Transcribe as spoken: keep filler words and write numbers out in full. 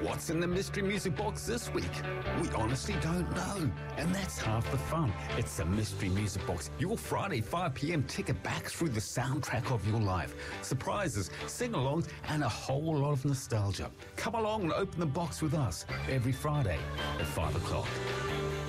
What's in the Mystery Music Box this week? We honestly don't know. And that's half the fun. It's the Mystery Music Box, your Friday five p.m. ticket back through the soundtrack of your life. Surprises, sing-alongs, and a whole lot of nostalgia. Come along and open the box with us every Friday at five o'clock.